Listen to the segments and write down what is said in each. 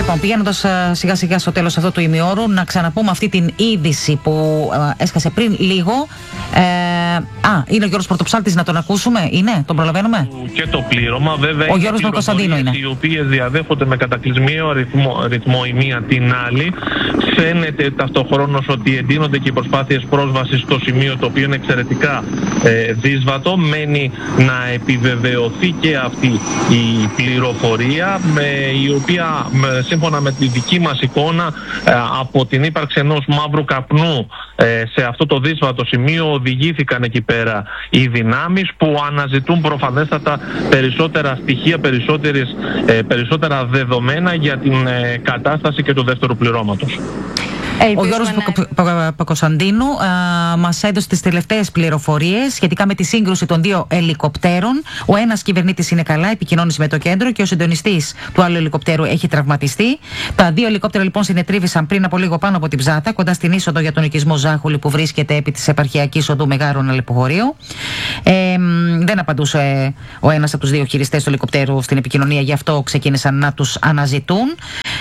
Λοιπόν, πηγαίνοντας σιγά σιγά στο τέλος αυτού του ημιώρου, να ξαναπούμε αυτή την είδηση που έσκασε πριν λίγο. Είναι ο Γιώργος Πρωτοψάλτης, να τον ακούσουμε. Είναι, τον προλαβαίνουμε. Και το πλήρωμα, βέβαια. Ο Γιώργος Παπακοσταντίνου είναι. Οι οποίες διαδέχονται με κατακλυσμίο ρυθμό η μία την άλλη. Φαίνεται ταυτοχρόνως ότι εντείνονται και οι προσπάθειες πρόσβασης στο σημείο, το οποίο είναι εξαιρετικά δύσβατο. Μένει να επιβεβαιωθεί και αυτή η πληροφορία, η οποία σύμφωνα με τη δική μας εικόνα, από την ύπαρξη ενός μαύρου καπνού σε αυτό το δύσβατο σημείο, οδηγήθηκαν εκεί πέρα οι δυνάμεις που αναζητούν προφανέστατα περισσότερα στοιχεία, περισσότερα δεδομένα για την κατάσταση και του δεύτερου πληρώματος. Ο Γιώργος Παπακοσταντίνου μας έδωσε τις τελευταίες πληροφορίες σχετικά με τη σύγκρουση των δύο ελικοπτέρων. Ο ένας κυβερνήτης είναι καλά, επικοινώνησε με το κέντρο και ο συντονιστής του άλλου ελικοπτέρου έχει τραυματιστεί. Τα δύο ελικόπτερα λοιπόν συνετρίβησαν πριν από λίγο πάνω από την Ψάτα, κοντά στην είσοδο για τον οικισμό Ζάχουλη που βρίσκεται επί της επαρχιακής οδού Μεγάρων Αλεποχωρίου. Δεν απαντούσε ο ένας από τους δύο χειριστές του ελικοπτέρου στην επικοινωνία, γι' αυτό ξεκίνησαν να τους αναζητούν.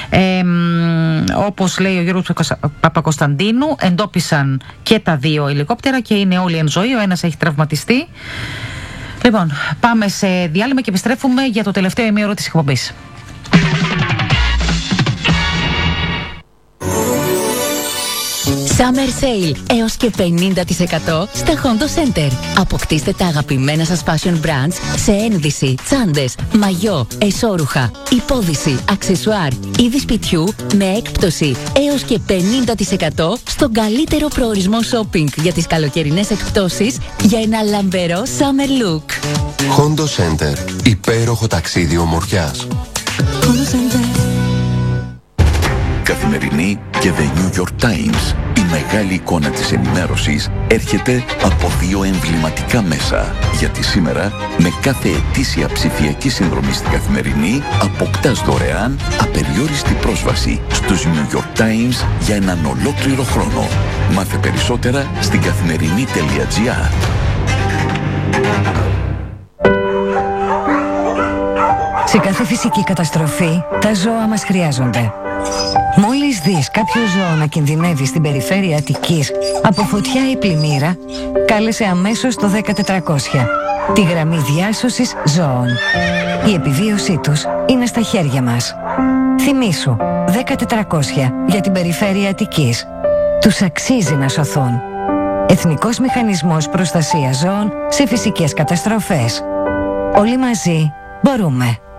Όπως λέει ο Γιώργος Παπακοσταντίνου, εντόπισαν και τα δύο ελικόπτερα και είναι όλοι εν ζωή. Ο ένας έχει τραυματιστεί. Λοιπόν, πάμε σε διάλειμμα και επιστρέφουμε για το τελευταίο ημίωρο της εκπομπής. Summer Sale έως και 50% στα Hondo Center. Αποκτήστε τα αγαπημένα σας fashion brands σε ένδυση, τσάντες, μαγιό, εσώρουχα, υπόδυση, αξεσουάρ, είδη σπιτιού με έκπτωση έως και 50% στον καλύτερο προορισμό shopping για τις καλοκαιρινές εκπτώσεις για ένα λαμπερό summer look. Hondo Center. Υπέροχο ταξίδι ομορφιάς. Hondo Center. Καθημερινή και The New York Times. Η μεγάλη εικόνα της ενημέρωσης έρχεται από δύο εμβληματικά μέσα. Γιατί σήμερα, με κάθε ετήσια ψηφιακή συνδρομή στην Καθημερινή, αποκτάς δωρεάν απεριόριστη πρόσβαση στους New York Times για έναν ολόκληρο χρόνο. Μάθε περισσότερα στην καθημερινή.gr. Σε κάθε φυσική καταστροφή, τα ζώα μας χρειάζονται. Μόλις δεις κάποιο ζώο να κινδυνεύει στην περιφέρεια Αττικής από φωτιά ή πλημμύρα, κάλεσε αμέσως το 10400, τη γραμμή διάσωσης ζώων. Η επιβίωσή τους είναι στα χέρια μας. Θυμήσου, 10400 για την περιφέρεια Αττικής. Τους αξίζει να σωθούν. Εθνικός Μηχανισμός Προστασίας Ζώων σε φυσικές καταστροφές. Όλοι μαζί μπορούμε.